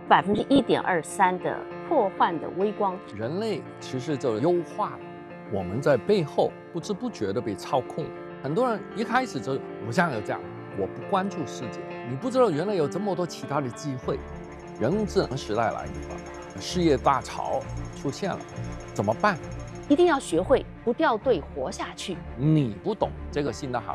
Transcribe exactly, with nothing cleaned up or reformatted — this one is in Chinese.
百分之一点二三的破坏的微光。 人类其实就优化了，我们在背后不知不觉的被操控。很多人一开始就我这样有这样，我不关注世界，你不知道原来有这么多其他的机会。人工智能时代来临了，事业大潮出现了，怎么办？ 一定要学会不掉队，活下去。 你不懂这个新的行